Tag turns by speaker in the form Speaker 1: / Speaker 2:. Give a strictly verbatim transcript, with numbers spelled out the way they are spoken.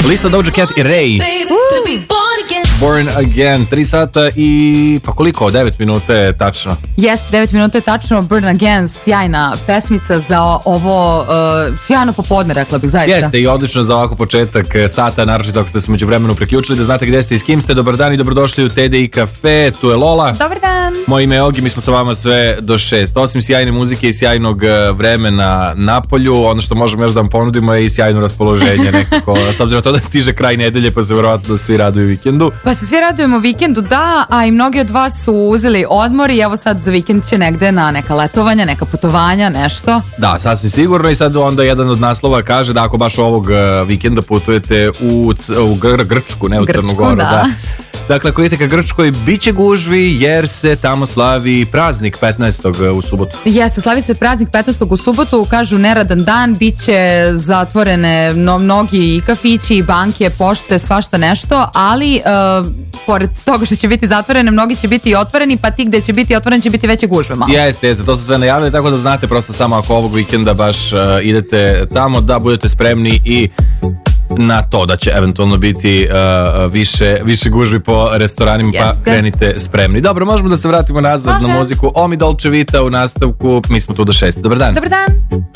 Speaker 1: Lisa, Doja Cat i Ray. Born Again, tri sata i pa koliko, devet minuta je tačno.
Speaker 2: Jeste, devet minuta je tačno. Born Again, sjajna pesmica za ovo uh, sjajno popodne, rekla bih, zaista.
Speaker 1: Jeste i odlično za ovako početak sata, naročito ako ste se među vremenu priključili, da znate gde ste i s kim ste. Dobar dan i dobrodošli u T D I Cafe, tu je Lola.
Speaker 2: Dobar dan.
Speaker 1: Moje ime je Ogi, mi smo sa vama sve do šest. Osim sjajne muzike i sjajnog vremena na polju, ono što možemo još da vam ponudimo je i sjajno raspoloženje nekako, s obzirom na to da stiže kraj nedelje, pa se verovatno svi raduju vikendu.
Speaker 2: Pa se svi radujemo vikendu, da, a i mnogi od vas su uzeli odmor i evo sad za vikend će negde na neka letovanja, neka putovanja, nešto.
Speaker 1: Da, sasvim sigurno i sad onda jedan od naslova kaže da ako baš ovog vikenda putujete u, u Gr- Grčku, ne u
Speaker 2: Grčku,
Speaker 1: Crnu Goru,
Speaker 2: da.
Speaker 1: da. Dakle, ako idete ka Grčkoj, bit će gužvi jer se tamo slavi praznik petnaestog u subotu.
Speaker 2: Jeste, slavi se praznik petnaestog u subotu, kažu neradan dan, bit će zatvorene no, mnogi i kafići, i banke, pošte, svašta nešto, ali uh, pored toga što će biti zatvorene, mnogi će biti i otvoreni, pa ti gde će biti otvoren će biti veće gužve malo.
Speaker 1: Jeste, jeste, to su sve najavili, tako da znate prosto samo ako ovog vikenda baš uh, idete tamo, da budete spremni i na to da će eventualno biti uh, više, više gužvi po restoranima. Jeste. Pa krenite spremni. Dobro, možemo da se vratimo nazad. Može. Na muziku Omi Dolce Vita u nastavku. Mi smo tu do šest. Dobar dan.
Speaker 2: Dobar dan.